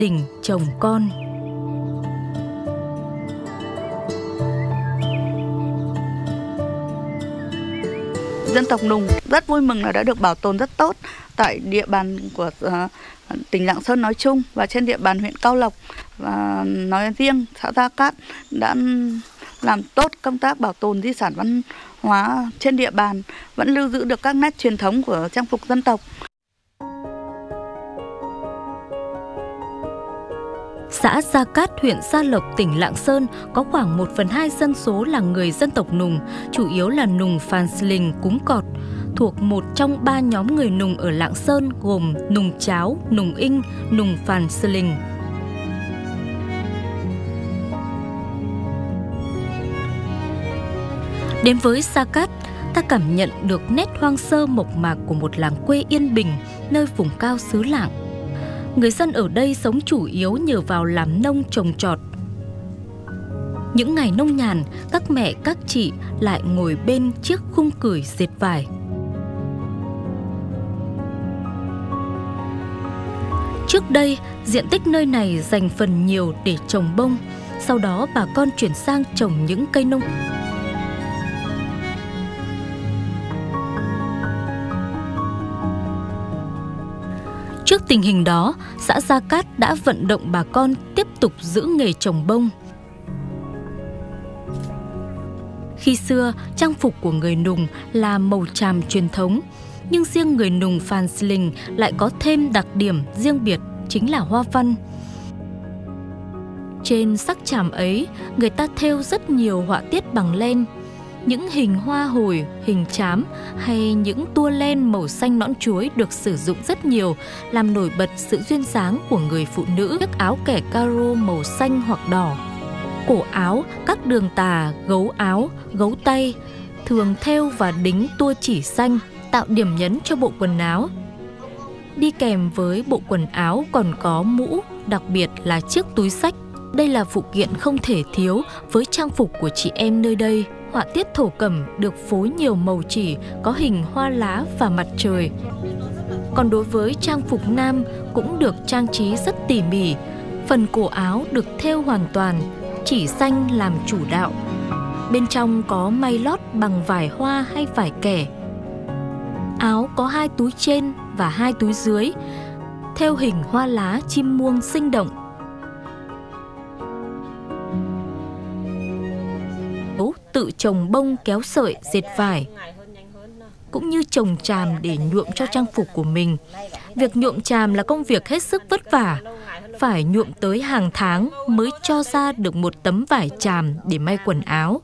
đình chồng con. Dân tộc Nùng rất vui mừng là đã được bảo tồn rất tốt tại địa bàn của tỉnh Lạng Sơn nói chung và trên địa bàn huyện Cao Lộc và nói riêng, xã Gia Cát đã làm tốt công tác bảo tồn di sản văn hóa trên địa bàn, vẫn lưu giữ được các nét truyền thống của trang phục dân tộc. Xã Gia Cát, huyện Gia Lộc, tỉnh Lạng Sơn có khoảng 1/2 dân số là người dân tộc Nùng, chủ yếu là Nùng Phàn Sling Cúng Cọt, thuộc một trong 3 nhóm người Nùng ở Lạng Sơn gồm Nùng Cháo, Nùng Inh, Nùng Phàn Sling. Đến với Gia Cát, ta cảm nhận được nét hoang sơ mộc mạc của một làng quê yên bình, nơi vùng cao xứ Lạng. Người dân ở đây sống chủ yếu nhờ vào làm nông trồng trọt. Những ngày nông nhàn, các mẹ các chị lại ngồi bên chiếc khung cửi dệt vải. Trước đây, diện tích nơi này dành phần nhiều để trồng bông, sau đó bà con chuyển sang trồng những cây nông. Trước tình hình đó, xã Gia Cát đã vận động bà con tiếp tục giữ nghề trồng bông. Khi xưa, trang phục của người Nùng là màu tràm truyền thống, nhưng riêng người Nùng Phàn Sling lại có thêm đặc điểm riêng biệt, chính là hoa văn. Trên sắc tràm ấy, người ta thêu rất nhiều họa tiết bằng len. Những hình hoa hồi, hình trám hay những tua len màu xanh nõn chuối được sử dụng rất nhiều, làm nổi bật sự duyên dáng của người phụ nữ. Chiếc áo kẻ caro màu xanh hoặc đỏ. Cổ áo, các đường tà, gấu áo, gấu tay thường thêu và đính tua chỉ xanh, tạo điểm nhấn cho bộ quần áo. Đi kèm với bộ quần áo còn có mũ, đặc biệt là chiếc túi xách. Đây là phụ kiện không thể thiếu với trang phục của chị em nơi đây. Họa tiết thổ cẩm được phối nhiều màu chỉ, có hình hoa lá và mặt trời. Còn đối với trang phục nam cũng được trang trí rất tỉ mỉ. Phần cổ áo được thêu hoàn toàn, chỉ xanh làm chủ đạo. Bên trong có may lót bằng vải hoa hay vải kẻ. Áo có 2 túi trên và 2 túi dưới, thêu hình hoa lá chim muông sinh động. Tự trồng bông kéo sợi dệt vải, cũng như trồng tràm để nhuộm cho trang phục của mình. Việc nhuộm tràm là công việc hết sức vất vả, phải nhuộm tới hàng tháng mới cho ra được một tấm vải tràm để may quần áo.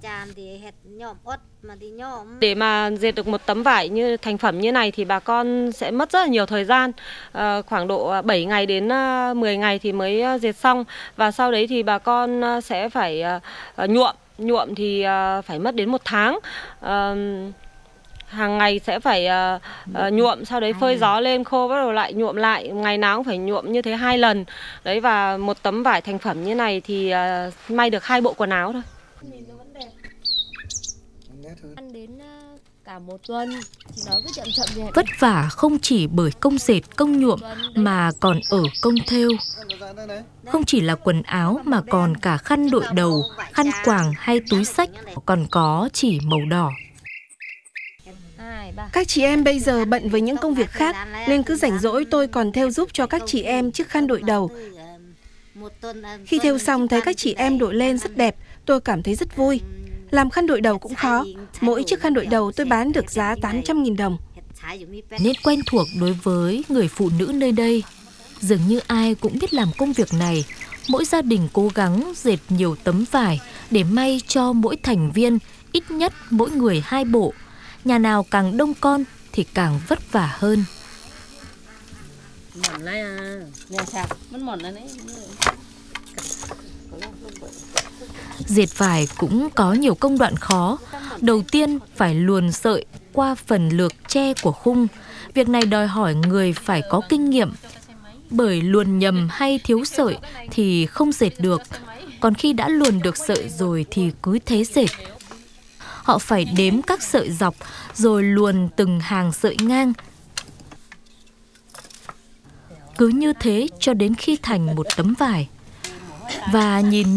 Để mà dệt được một tấm vải như thành phẩm như này thì bà con sẽ mất rất là nhiều thời gian, khoảng độ 7 ngày đến 10 ngày thì mới dệt xong. Và sau đấy thì bà con sẽ phải nhuộm thì phải mất đến 1 tháng. Hàng ngày sẽ phải nhuộm, sau đấy phơi gió lên khô, bắt đầu lại nhuộm lại. Ngày nào cũng phải nhuộm như thế 2 lần. Đấy, và một tấm vải thành phẩm như này thì may được 2 bộ quần áo thôi. Ăn đến cả 1 tuần thì nó cứ chậm chậm. Vất vả không chỉ bởi công dệt, công nhuộm mà còn ở công thêu. Không chỉ là quần áo mà còn cả khăn đội đầu, khăn quàng hay túi xách, còn có chỉ màu đỏ. Các chị em bây giờ bận với những công việc khác nên cứ rảnh rỗi tôi còn thêu giúp cho các chị em chiếc khăn đội đầu. Khi thêu xong thấy các chị em đội lên rất đẹp, tôi cảm thấy rất vui. Làm khăn đội đầu cũng khó, mỗi chiếc khăn đội đầu tôi bán được giá 800.000 đồng. Nên quen thuộc đối với người phụ nữ nơi đây. Dường như ai cũng biết làm công việc này. Mỗi gia đình cố gắng dệt nhiều tấm vải để may cho mỗi thành viên ít nhất mỗi người 2 bộ. Nhà nào càng đông con thì càng vất vả hơn. Dệt vải cũng có nhiều công đoạn khó. Đầu tiên phải luồn sợi qua phần lược tre của khung. Việc này đòi hỏi người phải có kinh nghiệm, bởi luồn nhầm hay thiếu sợi thì không dệt được. Còn khi đã luồn được sợi rồi thì cứ thế dệt. Họ phải đếm các sợi dọc rồi luồn từng hàng sợi ngang. Cứ như thế cho đến khi thành một tấm vải. Và nhìn